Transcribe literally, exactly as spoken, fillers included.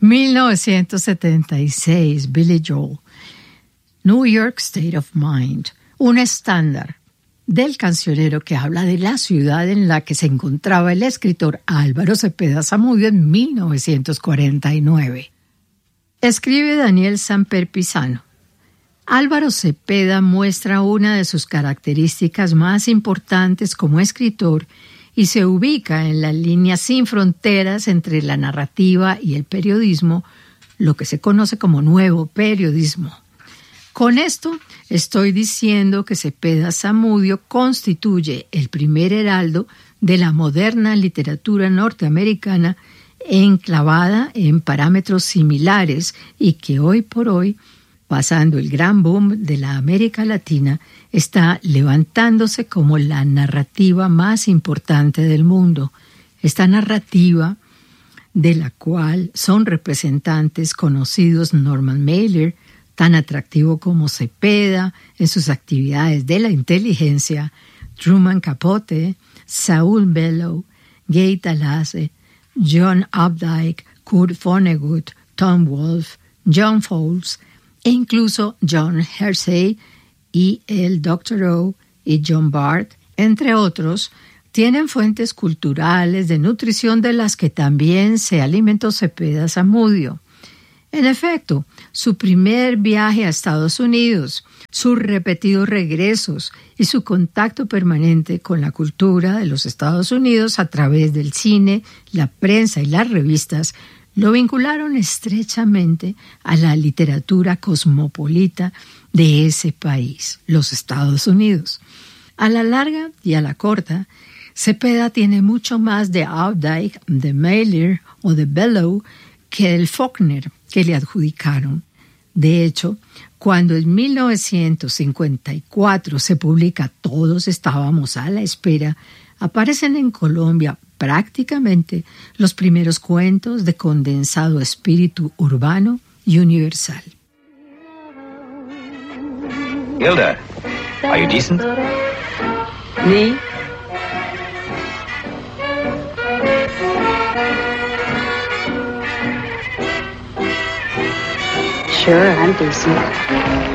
mil novecientos setenta y seis, Billy Joel. New York State of Mind, un estándar del cancionero que habla de la ciudad en la que se encontraba el escritor Álvaro Cepeda Zamudio en mil novecientos cuarenta y nueve. Escribe Daniel Samper Pisano. Álvaro Cepeda muestra una de sus características más importantes como escritor y se ubica en la línea sin fronteras entre la narrativa y el periodismo, lo que se conoce como nuevo periodismo. Con esto estoy diciendo que Cepeda Zamudio constituye el primer heraldo de la moderna literatura norteamericana enclavada en parámetros similares y que hoy por hoy, pasando el gran boom de la América Latina, está levantándose como la narrativa más importante del mundo. Esta narrativa, de la cual son representantes conocidos Norman Mailer, tan atractivo como Cepeda en sus actividades de la inteligencia, Truman Capote, Saul Bellow, Gay Talase, John Updike, Kurt Vonnegut, Tom Wolfe, John Fowles, e incluso John Hersey y el doctor O y John Barth, entre otros, tienen fuentes culturales de nutrición de las que también se alimentó Cepeda Zamudio. En efecto, su primer viaje a Estados Unidos, sus repetidos regresos y su contacto permanente con la cultura de los Estados Unidos a través del cine, la prensa y las revistas lo vincularon estrechamente a la literatura cosmopolita de ese país, los Estados Unidos. A la larga y a la corta, Cepeda tiene mucho más de Updike, de Mailer o de Bellow que del Faulkner que le adjudicaron. De hecho, cuando en mil novecientos cincuenta y cuatro se publica Todos estábamos a la espera, aparecen en Colombia prácticamente los primeros cuentos de condensado espíritu urbano y universal. Hilda, are you decent? Me? Sure, I'm decent.